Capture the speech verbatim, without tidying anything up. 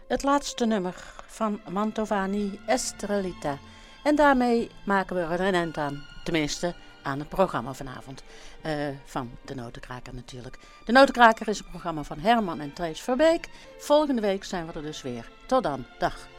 Het laatste nummer van Mantovani, Estrellita. En daarmee maken we er een eind aan. Tenminste, aan het programma vanavond. Uh, van De Notenkraker natuurlijk. De Notenkraker is een programma van Herman en Thijs Verbeek. Volgende week zijn we er dus weer. Tot dan. Dag.